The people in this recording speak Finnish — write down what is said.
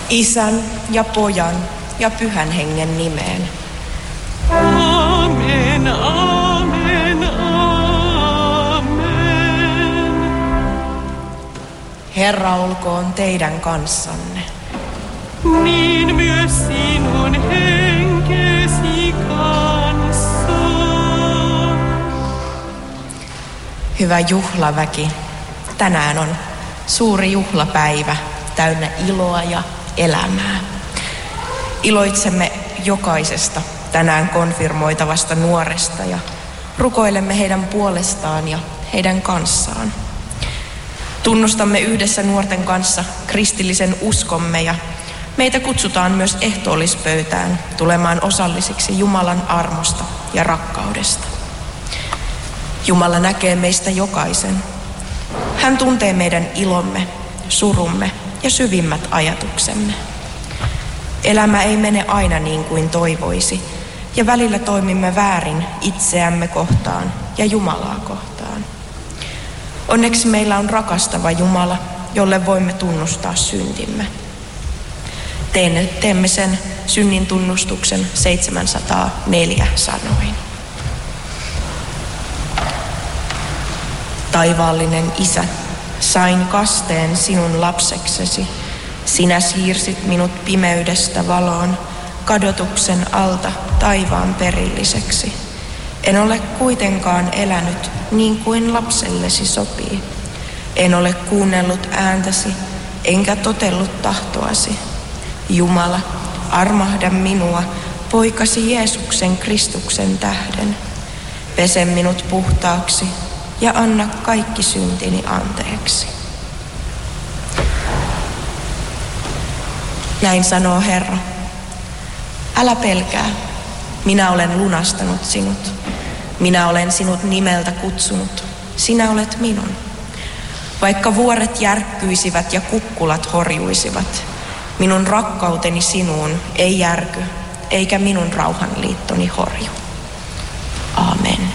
Isän ja Pojan ja Pyhän Hengen nimeen. Amen, amen, amen. Herra olkoon teidän kanssanne. Niin myös sinun henkesi kanssa. Hyvä juhlaväki, tänään on suuri juhlapäivä täynnä iloa ja elämää. Iloitsemme jokaisesta tänään konfirmoitavasta nuoresta ja rukoilemme heidän puolestaan ja heidän kanssaan. Tunnustamme yhdessä nuorten kanssa kristillisen uskomme ja meitä kutsutaan myös ehtoollispöytään tulemaan osallisiksi Jumalan armosta ja rakkaudesta. Jumala näkee meistä jokaisen. Hän tuntee meidän ilomme, surumme ja syvimmät ajatuksemme. Elämä ei mene aina niin kuin toivoisi, ja välillä toimimme väärin itseämme kohtaan ja Jumalaa kohtaan. Onneksi meillä on rakastava Jumala, jolle voimme tunnustaa syntimme. Teemme sen synnin tunnustuksen 704 sanoin. Taivaallinen Isä, sain kasteen sinun lapseksesi. Sinä siirsit minut pimeydestä valoon, kadotuksen alta taivaan perilliseksi. En ole kuitenkaan elänyt niin kuin lapsellesi sopii. En ole kuunnellut ääntäsi, enkä totellut tahtoasi. Jumala, armahda minua poikasi Jeesuksen Kristuksen tähden. Pese minut puhtaaksi ja anna kaikki syntini anteeksi. Näin sanoo Herra. Älä pelkää, minä olen lunastanut sinut. Minä olen sinut nimeltä kutsunut, sinä olet minun. Vaikka vuoret järkkyisivät ja kukkulat horjuisivat, minun rakkauteni sinuun ei järky, eikä minun rauhanliittoni horju. Aamen.